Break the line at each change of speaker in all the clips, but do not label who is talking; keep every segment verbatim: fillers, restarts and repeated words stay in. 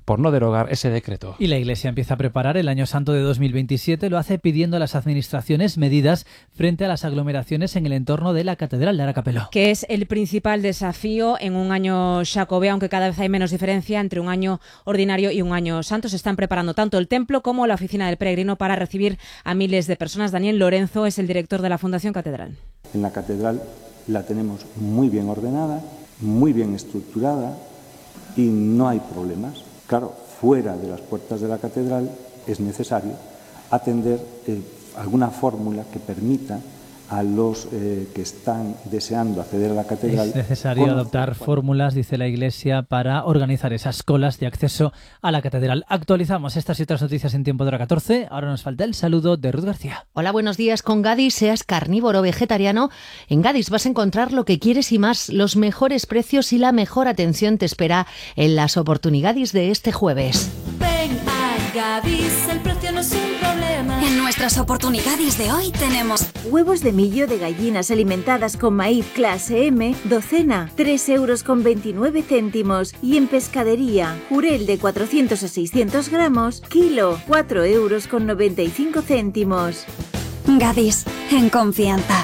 por no derogar ese decreto.
Y la Iglesia empieza a preparar el Año Santo de dos mil veintisiete, lo hace pidiendo a las administraciones medidas frente a las aglomeraciones en el entorno de la Catedral de Aracapelo.
Que es el principal desafío en un año xacobeo, aunque cada vez hay menos diferencia entre un año ordinario y un año santo. Se están preparando tanto el templo como la oficina del peregrino para recibir a miles de personas. Daniel Lorenzo es el director de la Fundación Catedral.
En la Catedral la tenemos muy bien ordenada, muy bien estructurada y no hay problemas. Claro, fuera de las puertas de la catedral es necesario atender eh, alguna fórmula que permita a los eh, que están deseando acceder a la catedral.
Es necesario adoptar fórmulas, dice la Iglesia, para organizar esas colas de acceso a la catedral. Actualizamos estas y otras noticias en Tiempo de Hora catorce. Ahora nos falta el saludo de Ruth García.
Hola, buenos días. Con Gadis, seas carnívoro o vegetariano, en Gadis vas a encontrar lo que quieres y más. Los mejores precios y la mejor atención te espera en las oportunidades de este jueves.
Ven a Gadis, el precio no es un problema. En nuestras oportunidades de hoy tenemos
huevos de millo de gallinas alimentadas con maíz clase M, docena, tres euros con veintinueve céntimos. Y en pescadería, jurel de cuatrocientos a seiscientos gramos, kilo, cuatro euros con noventa y cinco céntimos.
Gadis, en confianza.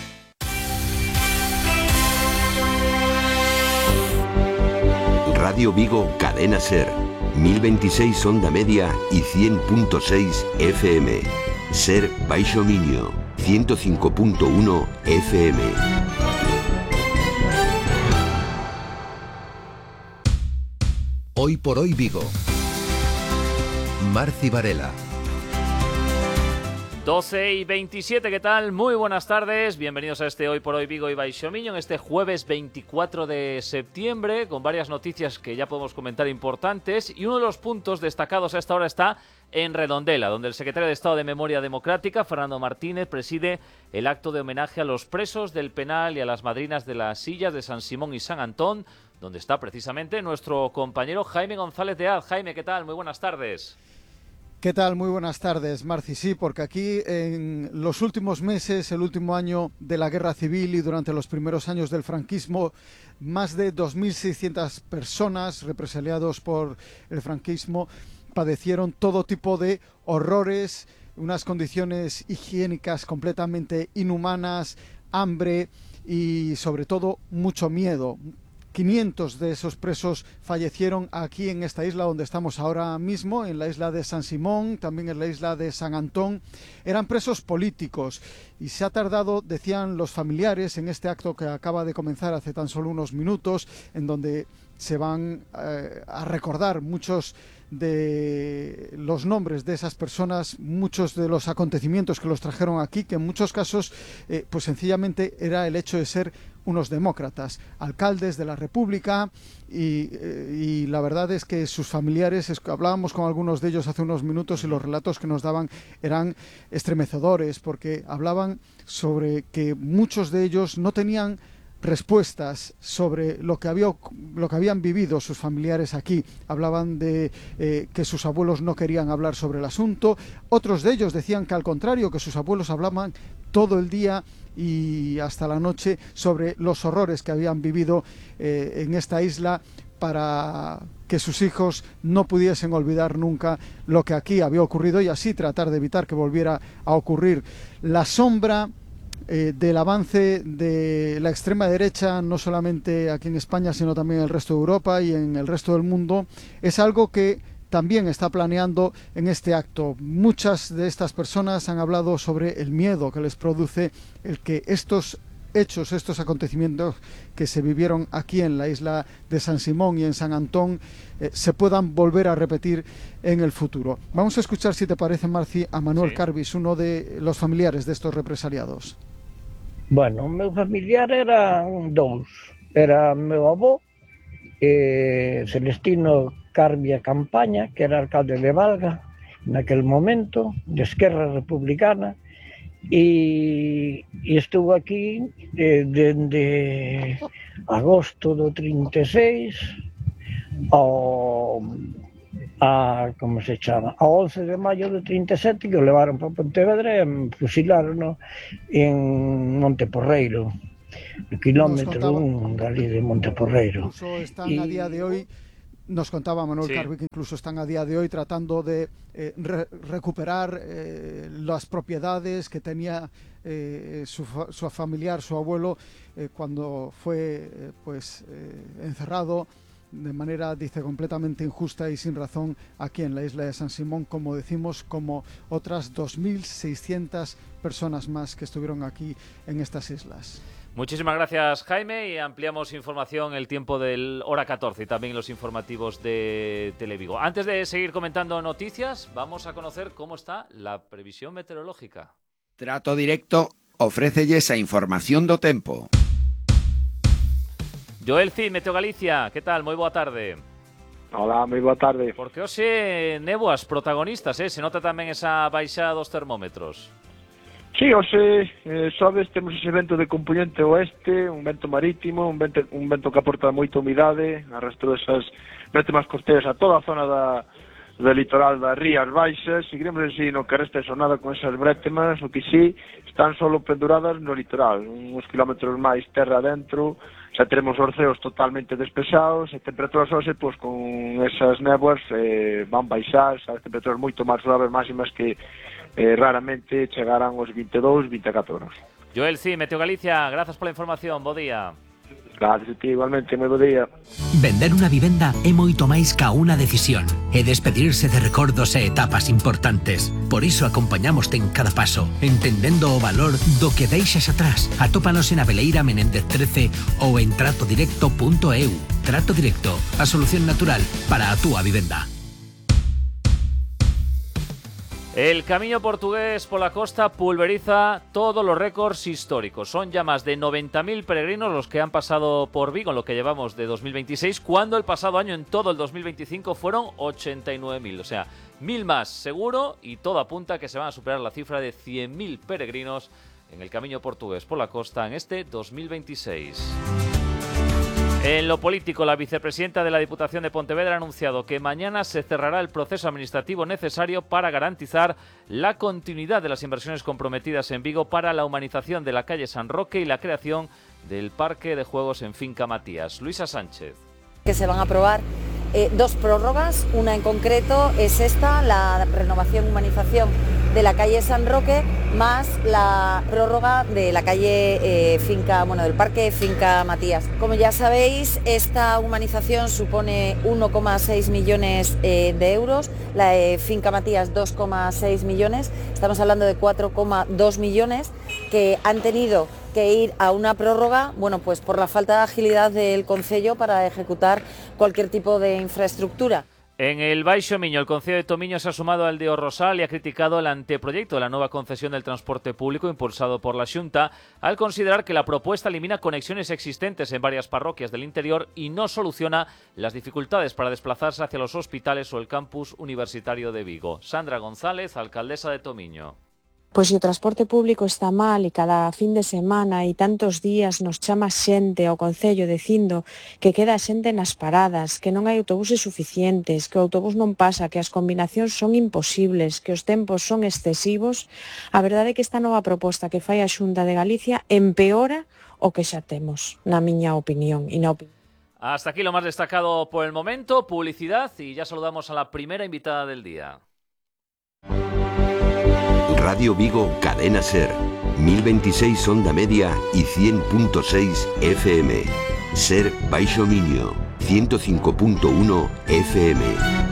Radio Vigo, Cadena Ser, mil veintiséis onda media y cien punto seis F M. Ser Baixo Miño, ciento cinco punto uno F M.
Hoy por hoy Vigo. Marci Varela.
doce y veintisiete, ¿qué tal? Muy buenas tardes, bienvenidos a este Hoy por Hoy Vigo y Baixo Miño, en este jueves veinticuatro de septiembre, con varias noticias que ya podemos comentar importantes, y uno de los puntos destacados a esta hora está en Redondela, donde el secretario de Estado de Memoria Democrática, Fernando Martínez, preside el acto de homenaje a los presos del penal y a las madrinas de las sillas de San Simón y San Antón, donde está precisamente nuestro compañero Jaime González de Az. Jaime, ¿qué tal? Muy buenas tardes.
¿Qué tal? Muy buenas tardes, Marci. Sí, porque aquí en los últimos meses, el último año de la Guerra Civil y durante los primeros años del franquismo, más de dos mil seiscientas personas represaliados por el franquismo padecieron todo tipo de horrores, unas condiciones higiénicas completamente inhumanas, hambre y sobre todo mucho miedo. quinientos de esos presos fallecieron aquí en esta isla donde estamos ahora mismo, en la isla de San Simón, también en la isla de San Antón. Eran presos políticos y se ha tardado, decían los familiares, en este acto que acaba de comenzar hace tan solo unos minutos, en donde se van eh, a recordar muchos de los nombres de esas personas, muchos de los acontecimientos que los trajeron aquí, que en muchos casos eh, pues sencillamente era el hecho de ser unos demócratas, alcaldes de la República, y, eh, y la verdad es que sus familiares, es, hablábamos con algunos de ellos hace unos minutos y los relatos que nos daban eran estremecedores, porque hablaban sobre que muchos de ellos no tenían respuestas sobre lo que había lo que habían vivido sus familiares aquí. Hablaban de eh, que sus abuelos no querían hablar sobre el asunto. Otros de ellos decían que al contrario, que sus abuelos hablaban todo el día y hasta la noche sobre los horrores que habían vivido eh, en esta isla, para que sus hijos no pudiesen olvidar nunca lo que aquí había ocurrido y así tratar de evitar que volviera a ocurrir. La sombra Eh, del avance de la extrema derecha, no solamente aquí en España, sino también en el resto de Europa y en el resto del mundo, es algo que también está planeando en este acto. Muchas de estas personas han hablado sobre el miedo que les produce el que estos hechos, estos acontecimientos que se vivieron aquí en la isla de San Simón y en San Antón eh, se puedan volver a repetir en el futuro. Vamos a escuchar, si te parece, Marci, a Manuel sí. Carbis, uno de los familiares de estos represaliados.
Bueno, o meu familiar eran dous. Era meu avó, eh, Celestino Carbia Campaña, que era alcalde de Valga naquel momento, de Esquerra Republicana, e, e estuvo aquí eh, dende agosto do trinta e seis ao a, como se chama, a once de maio do trinta e sete, que o levaron para Pontevedra e fusilaron en Monteporreiro, no kilómetro un dali de Monteporreiro.
Incluso están y... a día de hoy Nos contaba Manuel
Sí.
Carvi que incluso están a día de hoy tratando de eh, re recuperar eh, las propiedades que tenía eh, su, fa su familiar, su abuelo, eh, cuando fue eh, pues eh, encerrado de manera, dice, completamente injusta y sin razón aquí en la isla de San Simón, como decimos, como otras dos mil seiscientas personas más que estuvieron aquí en estas islas.
Muchísimas gracias, Jaime, y ampliamos información el tiempo del hora catorce y también los informativos de Televigo. Antes de seguir comentando noticias, vamos a conocer cómo está la previsión meteorológica.
Trato Directo ofrécelles a información do tempo.
Joel Cid, Meteo Galicia, que tal? Moi boa tarde.
Hola, moi boa tarde.
Porque hoxe néboas protagonistas, eh? Se nota tamén esa baixada dos termómetros.
Sí, hoxe, eh, sabes, temos ese vento de componente oeste, un vento marítimo, un vento, un vento que aporta moita humidade, arrastro esas bretemas costeras a toda a zona da, do litoral das Rías Baixas, seguiremos así no que resta de sonada con esas bretemas, o que sí, están solo penduradas no litoral, uns kilómetros máis terra adentro, xa teremos orceos totalmente despesados, e temperaturas hoxe, pois, con esas néboas eh, van baixar, xa temperaturas moito máis suaves, máximas que eh, raramente chegarán aos vinte e dous, vinte e catro graus.
Joel Cid, Meteo Galicia, grazas pola información, bo día.
Gracias a ti, igualmente, moi bo día.
Vender unha vivenda é moito máis ca unha decisión. É despedirse de recordos e etapas importantes. Por iso acompañamoste en cada paso, entendendo o valor do que deixas atrás. Atópanos en Abeleira Menéndez trece ou en trato directo punto e u. Trato Directo, a solución natural para a túa vivenda.
El Camiño Portugués pola costa pulveriza todos los récords históricos. Son ya más de noventa mil peregrinos los que han pasado por Vigo en lo que llevamos de dos mil veintiséis, cuando el pasado año, en todo el dos mil veinticinco, fueron ochenta y nueve mil. O sea, mil más seguro, y todo apunta a que se van a superar la cifra de cien mil peregrinos en el Camiño Portugués por la costa en este dos mil veintiséis. En lo político, la vicepresidenta de la Diputación de Pontevedra ha anunciado que mañana se cerrará el proceso administrativo necesario para garantizar la continuidad de las inversiones comprometidas en Vigo para la humanización de la calle San Roque y la creación del parque de juegos en Finca Matías. Luisa Sánchez.
Que se van a aprobar eh, dos prórrogas, una en concreto es esta, la renovación y humanización de la calle San Roque, más la prórroga de la calle eh, Finca, bueno, del parque Finca Matías. Como ya sabéis, esta humanización supone uno coma seis millones eh, de euros, la de Finca Matías dos coma seis millones, estamos hablando de cuatro coma dos millones que han tenido que ir a una prórroga, bueno, pues por la falta de agilidad del Concello para ejecutar cualquier tipo de infraestructura.
En el Baixo Miño, el Concello de Tomiño se ha sumado al de O Rosal y ha criticado el anteproyecto de la nueva concesión del transporte público impulsado por la Xunta, al considerar que la propuesta elimina conexiones existentes en varias parroquias del interior y no soluciona las dificultades para desplazarse hacia los hospitales o el campus universitario de Vigo. Sandra González, alcaldesa de Tomiño.
Pois se o transporte público está mal e cada fin de semana e tantos días nos chama xente ao Concello dicindo que queda xente nas paradas, que non hai autobuses suficientes, que o autobús non pasa, que as combinacións son imposibles, que os tempos son excesivos, a verdade é que esta nova proposta que fai a Xunta de Galicia empeora o que xa temos, na miña opinión e na opinión.
Hasta aquí lo más destacado por el momento, publicidad, y ya saludamos a la primera invitada del día.
Radio Vigo, Cadena Ser, mil veintiséis onda media y cien punto seis F M. Ser Baixo Miño, ciento cinco punto uno F M.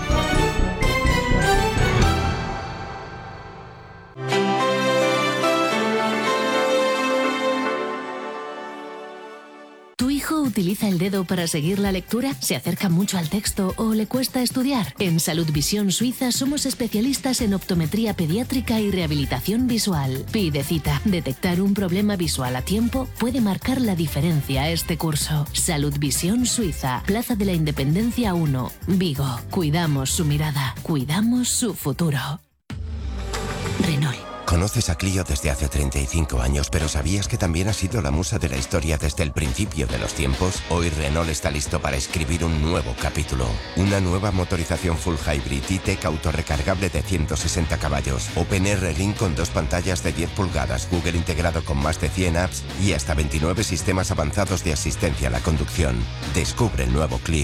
¿Utiliza el dedo para seguir la lectura? ¿Se acerca mucho al texto o le cuesta estudiar? En Salud Visión Suiza somos especialistas en optometría pediátrica y rehabilitación visual. Pide cita. Detectar un problema visual a tiempo puede marcar la diferencia este curso. Salud Visión Suiza, Plaza de la Independencia uno, Vigo. Cuidamos su mirada, cuidamos su futuro. Renault.
Conoces a Clio desde hace treinta y cinco años, pero ¿sabías que también ha sido la musa de la historia desde el principio de los tiempos? Hoy Renault está listo para escribir un nuevo capítulo. Una nueva motorización full hybrid E-Tech autorrecargable de ciento sesenta caballos, OpenR Link con dos pantallas de diez pulgadas, Google integrado con más de cien apps y hasta veintinueve sistemas avanzados de asistencia a la conducción. Descubre el nuevo Clio.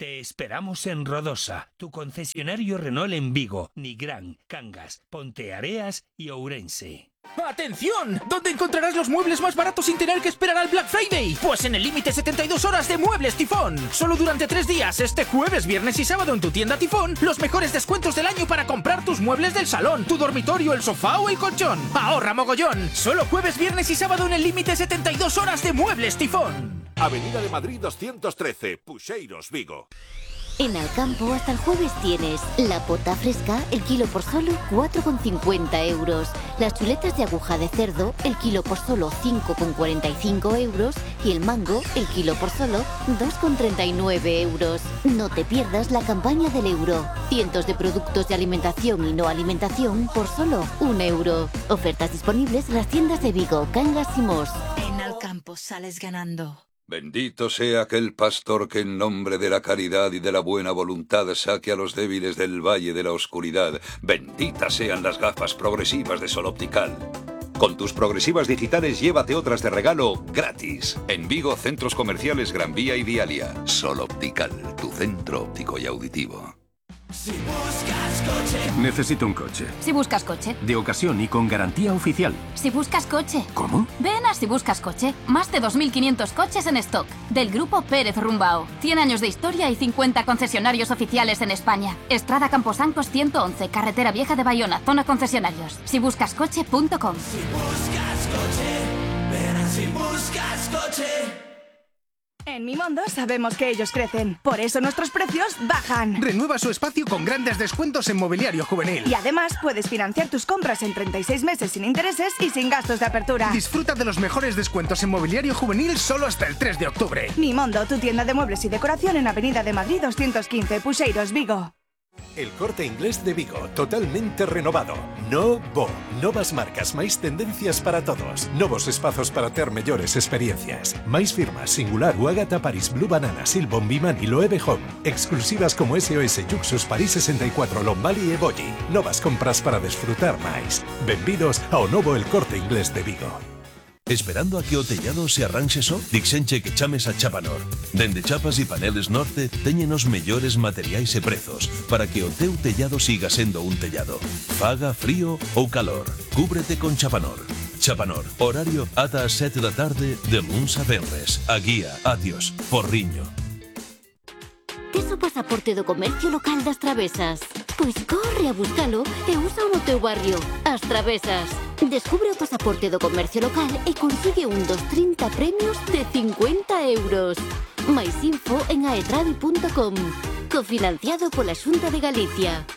Te esperamos en Rodosa, tu concesionario Renault en Vigo, Nigrán, Cangas, Ponteareas y Ourense.
¡Atención! ¿Dónde encontrarás los muebles más baratos sin tener que esperar al Black Friday? Pues en el límite setenta y dos horas de Muebles Tifón. Solo durante tres días, este jueves, viernes y sábado en tu tienda Tifón, los mejores descuentos del año para comprar tus muebles del salón, tu dormitorio, el sofá o el colchón. ¡Ahorra mogollón! Solo jueves, viernes y sábado en el límite setenta y dos horas de Muebles Tifón.
Avenida de Madrid doscientos trece, Puxeiros, Vigo.
En Alcampo hasta el jueves tienes la pota fresca, el kilo por solo cuatro con cincuenta euros. Las chuletas de aguja de cerdo, el kilo por solo cinco con cuarenta y cinco euros. Y el mango, el kilo por solo dos con treinta y nueve euros. No te pierdas la campaña del euro. Cientos de productos de alimentación y no alimentación por solo un euro. Ofertas disponibles en las tiendas de Vigo, Cangas y Mos.
En Alcampo sales ganando.
Bendito sea aquel pastor que en nombre de la caridad y de la buena voluntad saque a los débiles del valle de la oscuridad. Benditas sean las gafas progresivas de Sol Optical. Con tus progresivas digitales llévate otras de regalo gratis. En Vigo, centros comerciales Gran Vía y Dialia. Sol Optical, tu centro óptico y auditivo.
Si buscas coche.
Necesito un coche.
Si buscas coche.
De ocasión y con garantía oficial.
Si buscas coche.
¿Cómo?
Ven a Si buscas coche. Más de dos mil quinientos coches en stock. Del grupo Pérez Rumbao. cien años de historia y cincuenta concesionarios oficiales en España. Estrada Camposancos ciento once, Carretera Vieja de Bayona, zona concesionarios. si buscas coche punto com. Si buscas coche. Ven a Si buscas coche.
En Mimondo sabemos que ellos crecen, por eso nuestros precios bajan.
Renueva su espacio con grandes descuentos en mobiliario juvenil.
Y además puedes financiar tus compras en treinta y seis meses sin intereses y sin gastos de apertura.
Disfruta de los mejores descuentos en mobiliario juvenil solo hasta el tres de octubre.
Mimondo, tu tienda de muebles y decoración en Avenida de Madrid doscientos quince, Puxeiros, Vigo.
El Corte Inglés de Vigo, totalmente renovado. Novo, novas marcas, máis tendencias para todos. Novos espazos para ter mellores experiencias. Máis firmas, Singular, Ágata, Paris Blue Banana, Silbon, Bimani, Loewe Home. Exclusivas como S O S, Juxus, París sesenta y cuatro, Lombali e Bolli. Novas compras para desfrutar máis. Benvidos ao novo El Corte Inglés de Vigo.
Esperando a que o tellado se arranxe só? Dixenche que chames a Chapanor. Dende Chapas e Paneles Norte teñen os mellores materiais e prezos para que o teu tellado siga sendo un tellado. Faga frío ou calor. Cúbrete con Chapanor. Chapanor, horario ata as sete da tarde de luns a venres. A guía, Atios, Porriño.
Tes o pasaporte do comercio local das Travesas? Pois corre a buscalo e usa no teu barrio. As Travesas. Descubre o pasaporte do comercio local e consigue un dos trinta premios de cincuenta euros. Mais info en aetravi punto com. Cofinanciado pola Xunta de Galicia.